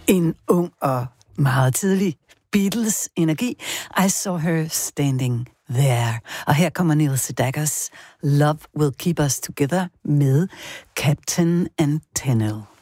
En ung og meget tidlig Beatles-energi. I saw her standing there. Og her kommer Neil Sedaggers Love Will Keep Us Together med Captain Antenna.